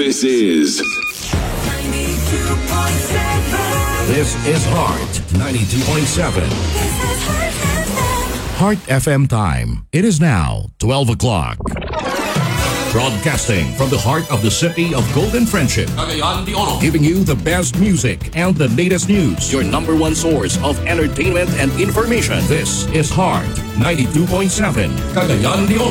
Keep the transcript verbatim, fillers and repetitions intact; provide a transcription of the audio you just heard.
This is This is Heart ninety-two point seven. Heart F M time. It is now twelve o'clock. Broadcasting from the heart of the city of Golden Friendship. Cagayan de Oro. Giving you the best music and the latest news. Your number one source of entertainment and information. This is Heart ninety-two point seven. Cagayan de Oro.